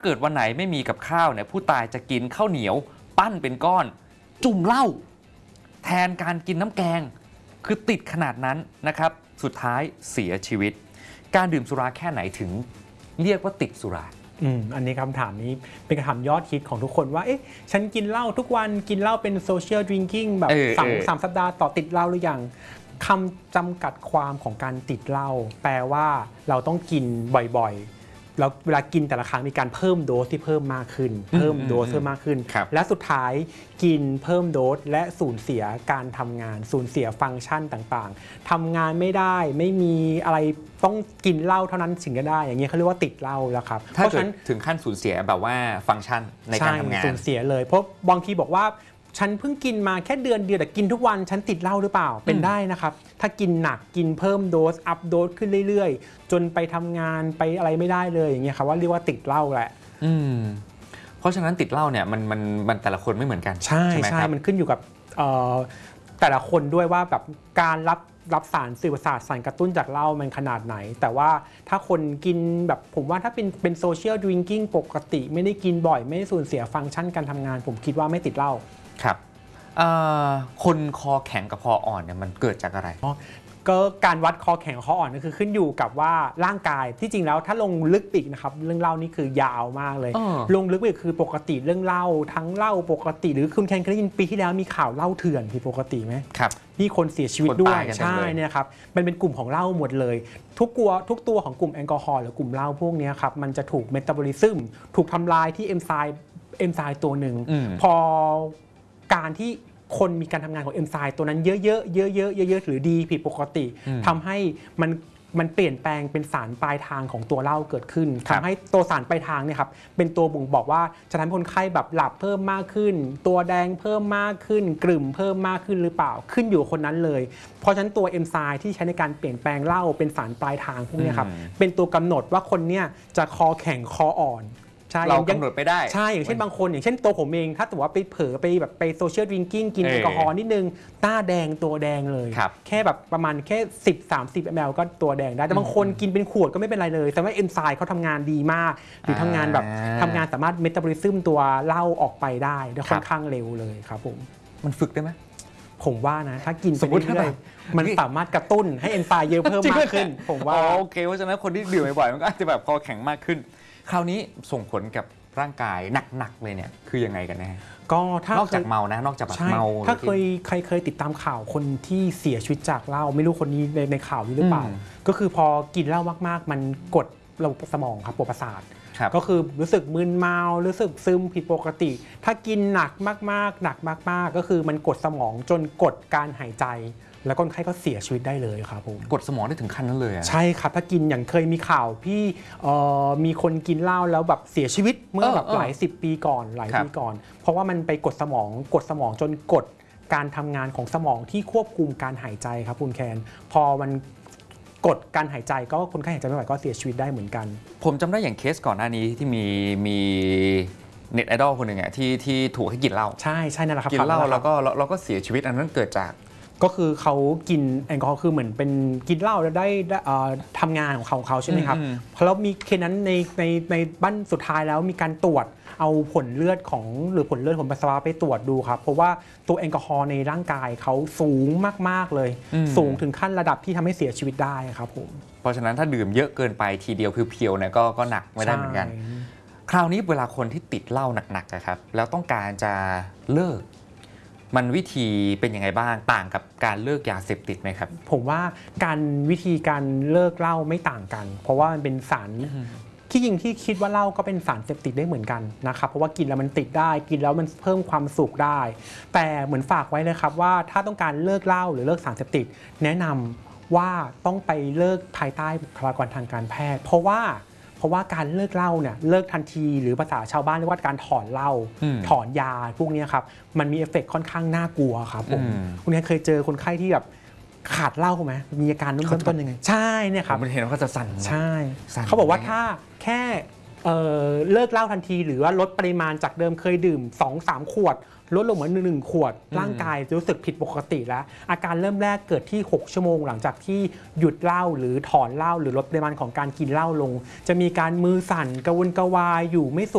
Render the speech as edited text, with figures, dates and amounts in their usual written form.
เกิดวันไหนไม่มีกับข้าวเนี่ยผู้ตายจะกินข้าวเหนียวปั้นเป็นก้อนจุ่มเหล้าแทนการกินน้ำแกงคือติดขนาดนั้นนะครับสุดท้ายเสียชีวิตการดื่มสุราแค่ไหนถึงเรียกว่าติดสุราอันนี้คำถามนี้เป็นคำถามยอดฮิตของทุกคนว่าเอ๊ะฉันกินเหล้าทุกวันกินเหล้าเป็นโซเชียลดริงกิ้งแบบสามสัปดาห์ต่อติดเหล้าหรือยังคำจำกัดความของการติดเหล้าแปลว่าเราต้องกินบ่อยๆแล้วเวลากินแต่ละครั้งมีการเพิ่มโดสที่เพิ่มมากขึ้นเพิ่มโดสเพิ่มมากขึ้นและสุดท้ายกินเพิ่มโดสและสูญเสียการทำงานสูญเสียฟังก์ชันต่างๆทำงานไม่ได้ไม่มีอะไรต้องกินเหล้าเท่านั้นถึงจะได้อย่างเงี้ยเขาเรียกว่าติดเหล้าแล้วครับเพราะฉะนั้นถึงขั้นสูญเสียแบบว่าฟังก์ชันในการทำงานสูญเสียเลยเพราะบางทีบอกว่าฉันเพิ่งกินมาแค่เดือนเดียวแต่กินทุกวันฉันติดเหล้าหรือเปล่าเป็นได้นะครับถ้ากินหนักกินเพิ่มโดสอัพโดสขึ้นเรื่อยๆจนไปทำงานไปอะไรไม่ได้เลยอย่างเงี้ยครับว่าเรียกว่าติดเหล้าแหละเพราะฉะนั้นติดเหล้าเนี่ยมันแต่ละคนไม่เหมือนกันใช่ใช่มันขึ้นอยู่กับแต่ละคนด้วยว่าแบบการรับสารสื่อประสาทสารกระตุ้นจากเหล้ามันขนาดไหนแต่ว่าถ้าคนกินแบบผมว่าถ้าเป็นโซเชียลดริงกิ้งปกติไม่ได้กินบ่อยไม่ได้สูญเสียฟังก์ชันการทำงานผมคิดว่าไม่ติดเหล้าครับคนคอแข็งกับคออ่อนเนี่ยมันเกิดจากอะไรก็การวัดคอแข็งคออ่อนก็คือขึ้นอยู่กับว่าร่างกายที่จริงแล้วถ้าลงลึกอีกนะครับเรื่องเล่านี่คือยาวมากเลยลงลึกอีกคือปกติเรื่องเล่าทั้งเล่าปกติหรือคุณแคนเคยได้ยินปีที่แล้วมีข่าวเล่าเถื่อนผิดปกติไหมครับนี่คนเสียชีวิตด้วยใช่เนี่ยครับมันเป็นกลุ่มของเหล้าหมดเลยทุกตัวของกลุ่มแอลกอฮอล์หรือกลุ่มเหล้าพวกนี้ครับมันจะถูกเมตาบอลิซึมถูกทำลายที่เอนไซม์ตัวหนึ่งพอการที่คนมีการทำงานของเอนไซม์ตัวนั้นเยอะๆหรือดีผิดปกติทำให้มันเปลี่ยนแปลงเป็นสารปลายทางของตัวเหล้าเกิดขึ้นทำให้ตัวสารปลายทางเนี่ยครับเป็นตัวบ่งบอกว่าจะทำให้คนไข้แบบหลับเพิ่มมากขึ้นตัวแดงเพิ่มมากขึ้นกลิ่มเพิ่มมากขึ้นหรือเปล่าขึ้นอยู่คนนั้นเลยเพราะฉะนั้นตัวเอนไซม์ที่ใช้ในการเปลี่ยนแปลงเหล้าเป็นสารปลายทางพวกนี้ครับเป็นตัวกำหนดว่าคนเนี่ยจะคอแข็งคออ่อนเรากำหนดไปได้ใช่อย่างเช่นบางคนอย่างเช่นตัวผมเองถ้าถือว่าไปเผลอไปแบบไปโซเชียลดริงกิ้งกินแอลกอฮอล์นิดนึงหน้าแดงตัวแดงเลยแค่แบบประมาณแค่10-30 ml ก็ตัวแดงได้แต่บางคนกินเป็นขวดก็ไม่เป็นไรเลยแต่ว่าเอนไซม์เขาทำงานดีมากหรือทำงานแบบทำงานสามารถเมตาบอลิซึมตัวเหล้าออกไปได้ค่อนข้างเร็วเลยครับผมมันฝึกได้ไหมผมว่านะถ้ากินไปเรื่อยๆมันสามารถกระตุ้นให้เอนไซม์เยอะเพิ่มมากขึ้นผมว่าโอเคเพราะฉะนั้นคนที่ดื่มบ่อยๆมันก็อาจจะแบบคอแข็งมากขึ้นคราวนี้ส่งผลกับร่างกายหนักๆเลยเนี่ยคือยังไงกันแน่ก็ถ้านอกจากเมานะนอกจากแบบเมาถ้าใครเคยติดตามข่าวคนที่เสียชีวิตจากเหล้าไม่รู้คนนี้ในข่าวนี้หรือเปล่าก็คือพอกินเหล้ามากๆมันกดระบบสมองครับระบบประสาทก็คือรู้สึกมึนเมารู้สึกซึมผิดปกติถ้ากินหนักมากๆหนักมากๆก็คือมันกดสมองจนกดการหายใจแล้วคนไข้ก็เสียชีวิตได้เลยครับผมกดสมองได้ถึงขั้นนั้นเลยใช่ครับถ้ากินอย่างเคยมีข่าวพี่มีคนกินเหล้าแล้วแบบเสียชีวิตเมื่อแบบหลาย10 ปีก่อนหลายปีก่อนเพราะว่ามันไปกดสมองจนกดการทำงานของสมองที่ควบคุมการหายใจครับคุณแคนพอมันกดการหายใจก็คนไข้หายใจไม่ไหวก็เสียชีวิตได้เหมือนกันผมจำได้อย่างเคสก่อนหน้านี้ที่มีเน็ตไอดอลคนหนึ่งอ่ะที่ถูกให้กินเหล้าใช่นั่นแหละครับกินเหล้าแล้วก็เสียชีวิตอันนั้นเกิดจากก็คือเขากินแอลกอฮอล์คือเหมือนเป็นกินเหล้าแล้วได้ทำงานของเขาใช่ไหมครับแล้วมีเคสนั้นในบ้านสุดท้ายแล้วมีการตรวจเอาผลเลือดของปัสสาวะไปตรวจดูครับเพราะว่าตัวแอลกอฮอล์ในร่างกายเขาสูงมากๆเลยสูงถึงขั้นระดับที่ทำให้เสียชีวิตได้ครับผมเพราะฉะนั้นถ้าดื่มเยอะเกินไปทีเดียวเพียวๆเนี่ยก็หนักไม่ได้เหมือนกันคราวนี้เวลาคนที่ติดเหล้าหนักๆนะครับแล้วต้องการจะเลิกมันวิธีเป็นยังไงบ้างต่างกับการเลิกยาเสพติดไหมครับผมว่าวิธีการเลิกเหล้าไม่ต่างกันเพราะว่ามันเป็นสารที่จริงที่คิดว่าเหล้าก็เป็นสารเสพติดได้เหมือนกันนะครับเพราะว่ากินแล้วมันติดได้กินแล้วมันเพิ่มความสุขได้แต่เหมือนฝากไว้เลยครับว่าถ้าต้องการเลิกเหล้าหรือเลิกสารเสพติดแนะนำว่าต้องไปเลิกภายใต้บุคลากรทางการแพทย์เพราะว่าการเลิกเหล้าเนี่ยเลิกทันทีหรือภาษาชาวบ้านเรียกว่าการถอนเหล้าถอนยาพวกนี้ครับมันมีเอฟเฟกต์ค่อนข้างน่ากลัวครับผมคุณเคยเจอคนไข้ที่แบบขาดเหล้าไหมมีอาการเริ่มต้นยังไงใช่เนี่ยครับมันเห็นว่าเขาจะสั่นใช่เขาบอกว่าถ้าแค่เลิกเหล้าทันทีหรือว่าลดปริมาณจากเดิมเคยดื่ม 2-3 ขวดลดลงมา1 ขวดร่างกายรู้สึกผิดปกติแล้วอาการเริ่มแรกเกิดที่6 ชั่วโมงหลังจากที่หยุดเหล้าหรือถอนเหล้าหรือลดปริมาณของการกินเหล้าลงจะมีการมือสั่นกระวนกระวายอยู่ไม่สุข